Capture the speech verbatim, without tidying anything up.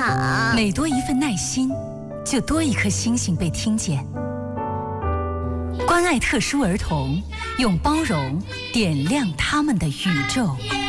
啊！ 每多一份耐心，就多一颗星星被听见。关爱特殊儿童，用包容点亮他们的宇宙。